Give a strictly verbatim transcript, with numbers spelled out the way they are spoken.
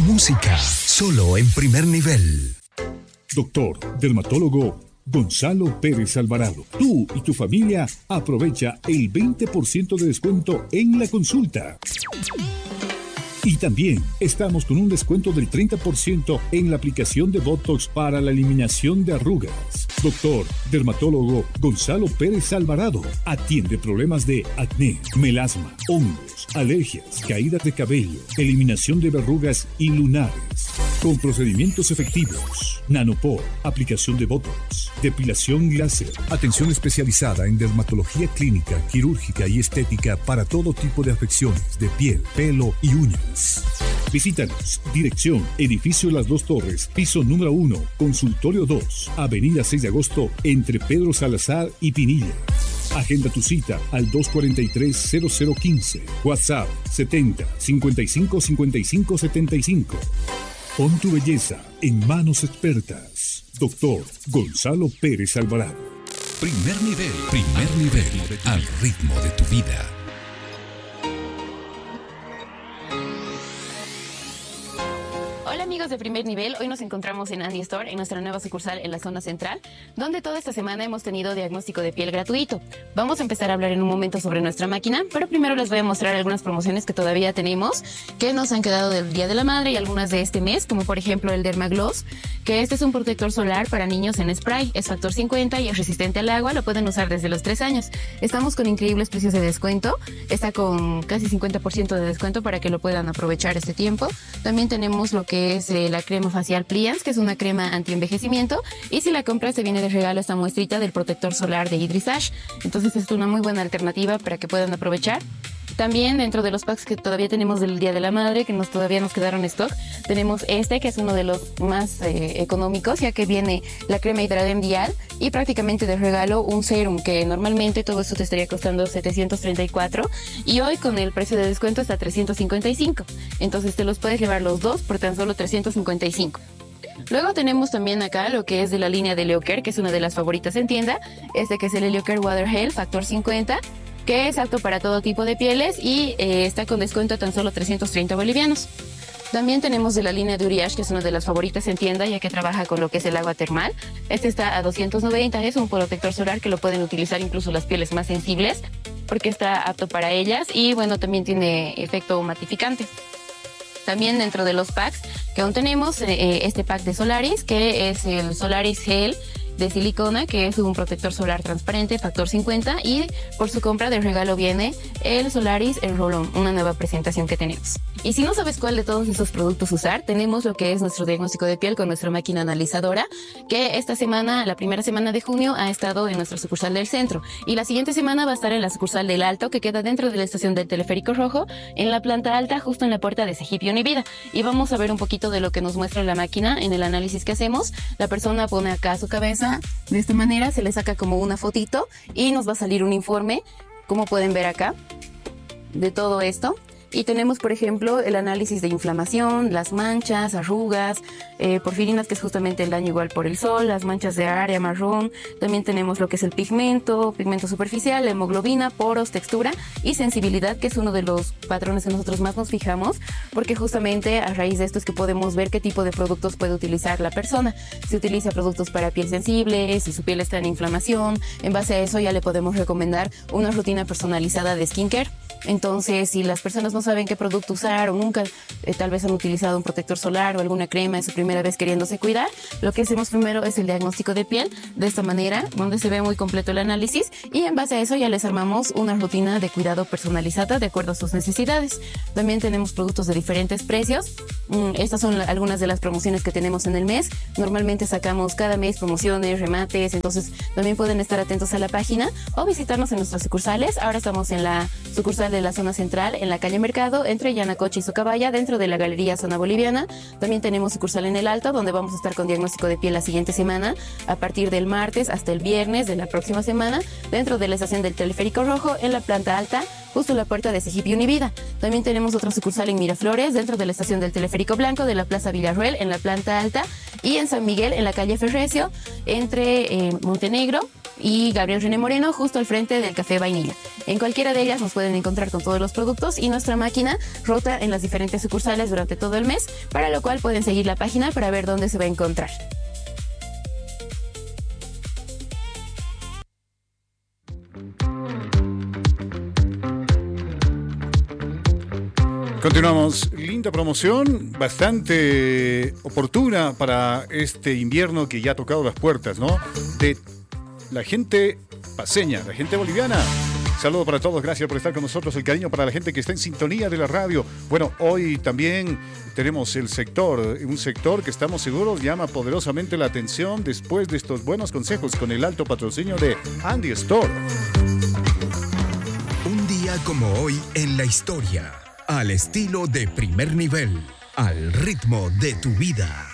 música, solo en Primer Nivel. Doctor Dermatólogo Gonzalo Pérez Alvarado. Tú y tu familia aprovecha el veinte por ciento de descuento en la consulta. Y también estamos con un descuento del treinta por ciento en la aplicación de Botox para la eliminación de arrugas. Doctor Dermatólogo Gonzalo Pérez Alvarado atiende problemas de acné, melasma, hongos, alergias, caídas de cabello, eliminación de verrugas y lunares. Con procedimientos efectivos, nanopor, aplicación de Botox, depilación láser, atención especializada en dermatología clínica, quirúrgica y estética para todo tipo de afecciones de piel, pelo y uñas. Visítanos. Dirección: Edificio Las Dos Torres, piso número uno, Consultorio dos, Avenida seis de agosto, entre Pedro Salazar y Pinilla. Agenda tu cita al dos cuatro tres, cero cero uno cinco. WhatsApp setenta, cincuenta y cinco, cincuenta y cinco, setenta y cinco. Pon tu belleza en manos expertas. Doctor Gonzalo Pérez Alvarado. Primer Nivel. Primer Nivel. Al ritmo de tu vida. Hola amigos de Primer Nivel, hoy nos encontramos en Andy Store, en nuestra nueva sucursal en la zona central, donde toda esta semana hemos tenido diagnóstico de piel gratuito. Vamos a empezar a hablar en un momento sobre nuestra máquina, pero primero les voy a mostrar algunas promociones que todavía tenemos, que nos han quedado del Día de la Madre y algunas de este mes, como por ejemplo el Dermagloss, que este es un protector solar para niños en spray, es factor cincuenta y es resistente al agua, lo pueden usar desde los tres años. Estamos con increíbles precios de descuento, está con casi cincuenta por ciento de descuento para que lo puedan aprovechar este tiempo. También tenemos lo que es eh, la crema facial Pliance, que es una crema anti-envejecimiento, y si la compras te viene de regalo esta muestrita del protector solar de Idris Ash. Entonces es una muy buena alternativa para que puedan aprovechar. También dentro de los packs que todavía tenemos del Día de la Madre, que nos todavía nos quedaron stock, tenemos este que es uno de los más eh, económicos, ya que viene la crema Hydraderm Dial y prácticamente de regalo un serum, que normalmente todo esto te estaría costando setecientos treinta y cuatro y hoy con el precio de descuento está trescientos cincuenta y cinco. Entonces te los puedes llevar los dos por tan solo trescientos cincuenta y cinco. Luego tenemos también acá lo que es de la línea de Leocare, que es una de las favoritas en tienda, este que es el Leocare Water Gel factor cincuenta, que es apto para todo tipo de pieles y eh, está con descuento a tan solo trescientos treinta bolivianos. También tenemos de la línea de Uriage, que es una de las favoritas en tienda, ya que trabaja con lo que es el agua termal. Este está a doscientos noventa, es un protector solar que lo pueden utilizar incluso las pieles más sensibles, porque está apto para ellas y bueno, también tiene efecto matificante. También dentro de los packs que aún tenemos, eh, este pack de Solaris, que es el Solaris Gel de silicona, que es un protector solar transparente, factor cincuenta, y por su compra de regalo viene el Solaris, el Roll-On, una nueva presentación que tenemos. Y si no sabes cuál de todos esos productos usar, tenemos lo que es nuestro diagnóstico de piel con nuestra máquina analizadora, que esta semana, la primera semana de junio, ha estado en nuestra sucursal del centro, y la siguiente semana va a estar en la sucursal del Alto, que queda dentro de la estación del Teleférico Rojo, en la planta alta, justo en la puerta de Cejip y Univida. Y vamos a ver un poquito de lo que nos muestra la máquina en el análisis que hacemos. La persona pone acá su cabeza de esta manera, se le saca como una fotito y nos va a salir un informe, como pueden ver acá, de todo esto. Y tenemos, por ejemplo, el análisis de inflamación, las manchas, arrugas, eh, porfirinas, que es justamente el daño igual por el sol, las manchas de área marrón. También tenemos lo que es el pigmento, pigmento superficial, la hemoglobina, poros, textura y sensibilidad, que es uno de los patrones que nosotros más nos fijamos, porque justamente a raíz de esto es que podemos ver qué tipo de productos puede utilizar la persona. Si utiliza productos para piel sensible, si su piel está en inflamación, en base a eso ya le podemos recomendar una rutina personalizada de skincare. Entonces, si las personas no saben qué producto usar o nunca eh, tal vez han utilizado un protector solar o alguna crema, es su primera vez queriéndose cuidar, lo que hacemos primero es el diagnóstico de piel, de esta manera, donde se ve muy completo el análisis, y en base a eso ya les armamos una rutina de cuidado personalizada de acuerdo a sus necesidades. También tenemos productos de diferentes precios. Mm, estas son la, algunas de las promociones que tenemos en el mes. Normalmente sacamos cada mes promociones, remates, entonces también pueden estar atentos a la página o visitarnos en nuestras sucursales. Ahora estamos en la sucursal de la zona central, en la calle Mercado, entre Yanacocha y Socabaya, dentro de la Galería Zona Boliviana. También tenemos sucursal en el Alto, donde vamos a estar con diagnóstico de piel la siguiente semana, a partir del martes hasta el viernes de la próxima semana, dentro de la estación del Teleférico Rojo, en la planta alta, justo en la puerta de Cejip y Univida. También tenemos otra sucursal en Miraflores, dentro de la estación del Teleférico Blanco, de la Plaza Villarruel, en la planta alta, y en San Miguel, en la calle Ferrecio, entre eh, Montenegro y Gabriel René Moreno, justo al frente del Café Vainilla. En cualquiera de ellas nos pueden encontrar con todos los productos y nuestra máquina rota en las diferentes sucursales durante todo el mes, para lo cual pueden seguir la página para ver dónde se va a encontrar. Continuamos, linda promoción, bastante oportuna para este invierno que ya ha tocado las puertas, ¿no? De la gente paseña, la gente boliviana. Saludo para todos, gracias por estar con nosotros, el cariño para la gente que está en sintonía de la radio. Bueno, hoy también tenemos el sector, un sector que estamos seguros llama poderosamente la atención después de estos buenos consejos con el alto patrocinio de Andy Store. Un día como hoy en la historia. Al estilo de Primer Nivel, al ritmo de tu vida.